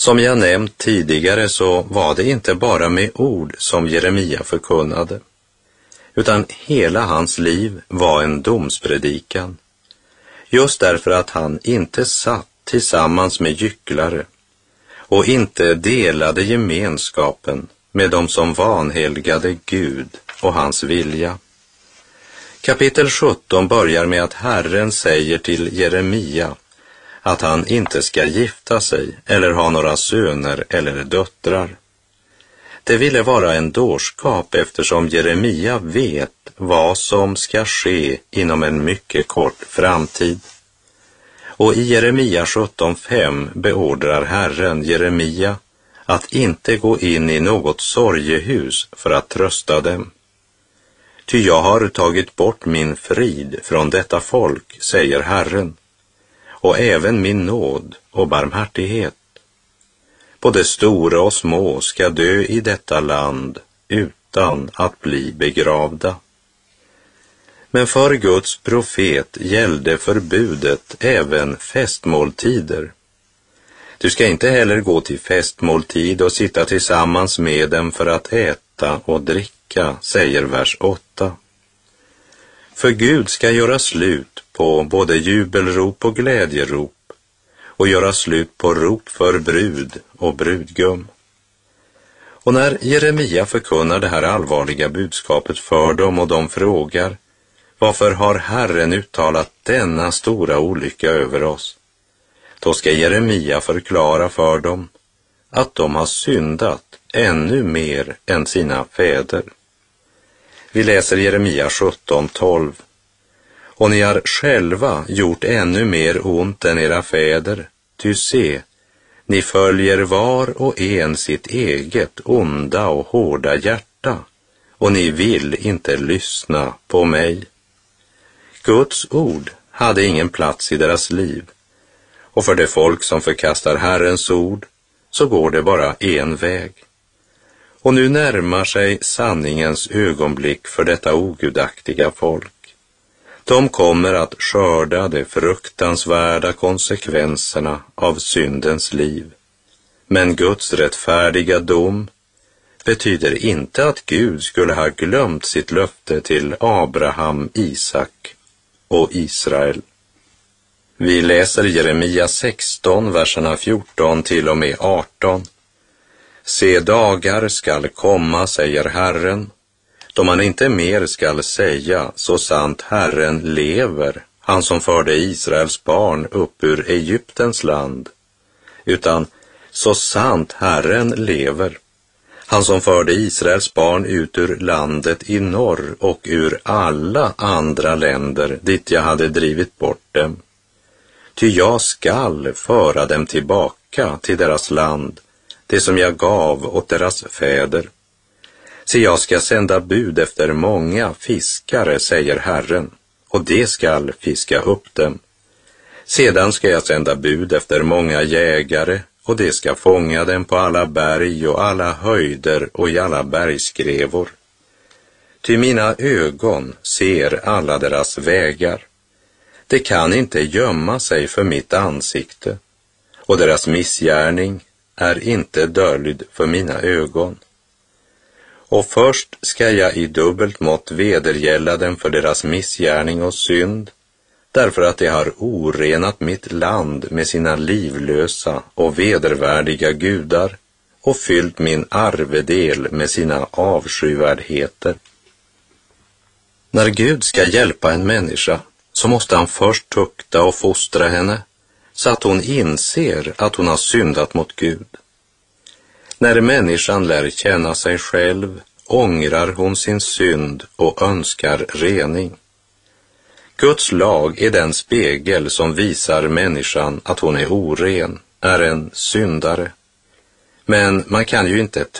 Som jag nämnt tidigare så var det inte bara med ord som Jeremia förkunnade, utan hela hans liv var en domspredikan. Just därför att han inte satt tillsammans med gycklare och inte delade gemenskapen med dem som vanhelgade Gud och hans vilja. Kapitel 17 börjar med att Herren säger till Jeremia att han inte ska gifta sig eller ha några söner eller döttrar. Det ville vara en dårskap eftersom Jeremia vet vad som ska ske inom en mycket kort framtid. Och i Jeremia 17:5 beordrar Herren Jeremia att inte gå in i något sorgehus för att trösta dem. Ty jag har tagit bort min frid från detta folk, säger Herren, och även min nåd och barmhärtighet. Både stora och små ska dö i detta land utan att bli begravda. Men för Guds profet gällde förbudet även festmåltider. Du ska inte heller gå till festmåltid och sitta tillsammans med dem för att äta och dricka, säger vers 8. För Gud ska göra slut på både jubelrop och glädjerop och göra slut på rop för brud och brudgum. Och när Jeremia förkunnar det här allvarliga budskapet för dem och de frågar: varför har Herren uttalat denna stora olycka över oss? Då ska Jeremia förklara för dem att de har syndat ännu mer än sina fäder. Vi läser Jeremia 17:12. Och ni har själva gjort ännu mer ont än era fäder, ty se, ni följer var och en sitt eget onda och hårda hjärta, och ni vill inte lyssna på mig. Guds ord hade ingen plats i deras liv, och för det folk som förkastar Herrens ord så går det bara en väg. Och nu närmar sig sanningens ögonblick för detta ogudaktiga folk. De kommer att skörda de fruktansvärda konsekvenserna av syndens liv. Men Guds rättfärdiga dom betyder inte att Gud skulle ha glömt sitt löfte till Abraham, Isak och Israel. Vi läser Jeremia 16, verserna 14 till och med 18. Se, dagar skall komma, säger Herren, då man inte mer skall säga, så sant Herren lever, han som förde Israels barn upp ur Egyptens land, utan så sant Herren lever, han som förde Israels barn ut ur landet i norr och ur alla andra länder dit jag hade drivit bort dem. Ty jag skall föra dem tillbaka till deras land, det som jag gav åt deras fäder. Så jag ska sända bud efter många fiskare, säger Herren, och det skall fiska upp dem. Sedan ska jag sända bud efter många jägare, och det ska fånga dem på alla berg och alla höjder och i alla bergskrevor. Ty mina ögon ser alla deras vägar. Det kan inte gömma sig för mitt ansikte, och deras missgärning är inte döljd för mina ögon. Och först ska jag i dubbelt mått vedergälla dem för deras missgärning och synd, därför att de har orenat mitt land med sina livlösa och vedervärdiga gudar och fyllt min arvedel med sina avskyvärdheter. När Gud ska hjälpa en människa så måste han först tukta och fostra henne så att hon inser att hon har syndat mot Gud. När människan lär känna sig själv ångrar hon sin synd och önskar rening. Guds lag är den spegel som visar människan att hon är oren, är en syndare. Men man kan ju inte